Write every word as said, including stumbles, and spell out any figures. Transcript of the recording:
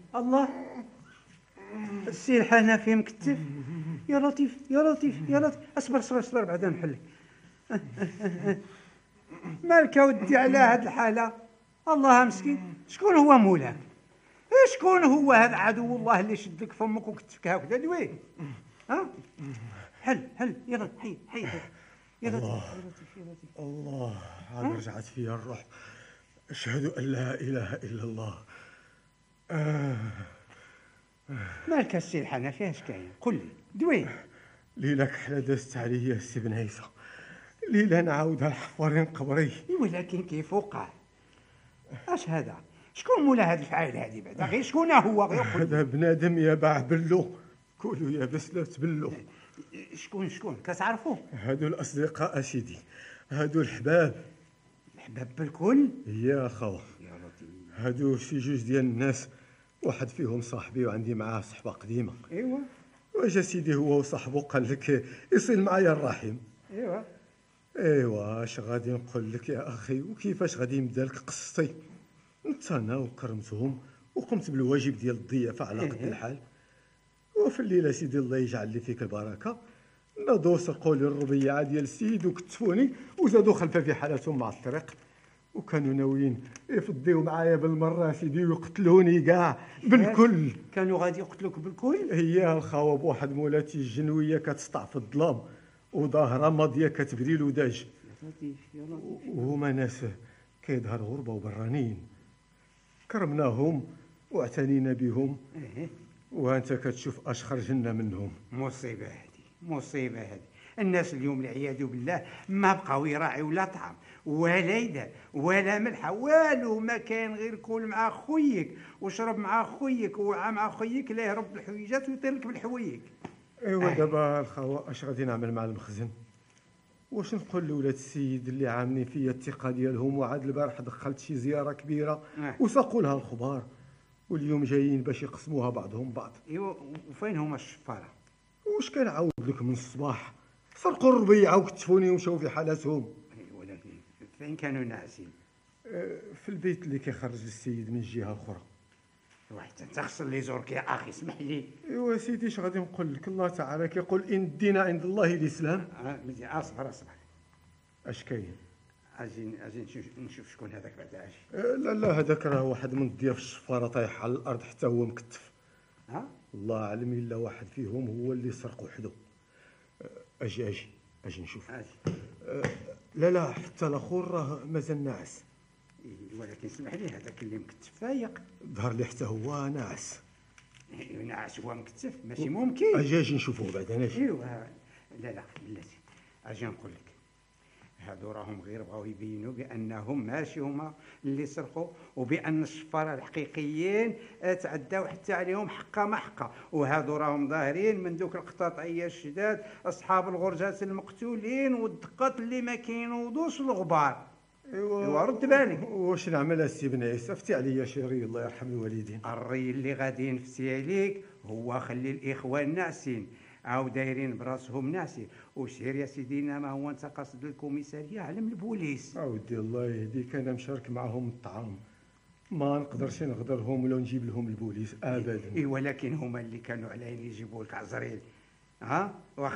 الله، السي الحنفي مكتف. يا لطيف يا لطيف يا لطيف، اصبر اصبر اصبر بعدا نحلك. مالك يا ودي على هاد الحاله؟ الله مسكين، شكون هو مولاك؟ شكون هو هذا عدو الله اللي شد لك فمك وكتفك هكذا دوي؟ ها حل حل يلا حي حي يا لطيف يا لطيف يا لطيف. الله، عاد رجعت فيا الروح. اشهد ان لا اله الا الله. آه. مالك السي الحنفي اش كاين؟ قل لي دوي. ليلك حلا دازت عليا السي بن عيسى، ليلة نعاودها الحفارين قبري. ولكن كيف وقع؟ اش هذا؟ شكون مولا هذا الفعال هذه بعدا؟ غير شكون هو؟ غير قل. هذا بنادم يباع بلو، كلوا يا بسلات بلو. شكون شكون كتعرفوا؟ هادو الاصدقاء سيدي، هادو الحباب. الحباب بالكل؟ يا خوا يا لطيف. هادو شي جوج ديال الناس، واحد فيهم صاحبي وعندي معاه صحبه قديمه. ايوا. واجا سيدي هو وصاحبه قال لك يصل معايا الرحم. ايوا ايوا اش غادي نقول لك يا اخي، وكيفاش غادي نبدا لك قصتي؟ انت انا وكرمتهم وقمت بالواجب ديال الضيافه على قد الحال. وفي الليله سيدي الله يجعل لي فيك البركه، ناضوا سرقوا لي الربيعه ديال السيد وكتفوني وزادوا خلفه في حالتهم مع الطريق، وكانوا ناويين يفضيو معايا بالمره سيدي ويقتلوني كاع بالكل. كانوا غادي يقتلوك بالكل؟ هي الخاوه بواحد مولاتي الجنويه كتسطع في الظلام وظاهره ماضيه كتبري الوداج، وهما ناس كيظهر غربه وبرانين. كرمناهم واعتنينا بهم، وانت كتشوف اش خرج لنا منهم. مصيبه هذه، مصيبه هذه. الناس اليوم والعياذ بالله ما بقاو يراعيو لا طعام ولا يدار ولا ملحه والو، ما كاين غير كل مع خويك وشرب مع خويك ووعى مع خويك لا يهرب بالحويجات ويطير لك بالحوايج. ايوا دابا الخوا اش غادي نعمل مع المخزن؟ واش نقول لولاد السيد اللي عاملين فيا الثقه ديالهم، وعاد البارح دخلت شي زياره كبيره وساقوا لها الخبار، واليوم جايين باش يقسموها بعضهم بعض. ايوا وفين هما الشفاره؟ واش كنعاود لك من الصباح؟ سرقوا الربيعه وكتفوني ومشاو في حالتهم. ولكن فين كانوا ناعسين؟ في البيت اللي كيخرج السيد من الجهه الاخرى. واحد تغسل لي زورك يا اخي، اسمح لي. ايوا سيدي اش غادي نقول لك؟ الله تعالى كيقول ان الدين عند الله الاسلام. اه مزيان، اصبر اصبر. اش كاين؟ اجي اجي نشوف نشوف شكون هذاك بعدا. اجي. أه لا لا، هذاك راه واحد من ضياف الشفاره طايح على الارض حتى هو مكتف. ها؟ الله اعلم الا واحد فيهم هو اللي سرق وحده. اجي اجي اجي نشوف. اجي. أه لا لا، حتى الاخر راه مازال ناعس. ولكن اسمح لي، هذاك اللي مكتف فايق. ظهر لي حتى هو ناعس. ناعس هو مكتف؟ ماشي ممكن. اجي اجي نشوفوه بعدا. نجي. ايوا لا لا بلاتي، اجي نقول لك، هادو راهم غير بغاو يبينوا بانهم ماشي هما اللي سرقوا، وبان الشفاره الحقيقيين تعداو حتى عليهم حقا ما حقا، وهادو راهم ظاهرين من دوك القطاطعيه الشداد، اصحاب الغرزات المقتولين والدقات اللي ما كينوضوش الغبار. ايوا رد بالك. واش نعمل السي بن عيسى؟ افتي عليا شي ري الله يرحم الوالدين. الري اللي غادي نفتي عليك هو خلي الاخوان ناعسين او دايرين براسهم ناعسين، وسير يا سيدي، ما هو انت قاصد الكوميساريه علم البوليس. اودي الله يهديك، انا مشارك معهم الطعام، ما نقدرش نغدرهم ولا نجيب لهم البوليس ابدا. اي ولكن هما اللي كانوا عليهم يجيبوا لك عزريل. ها واخا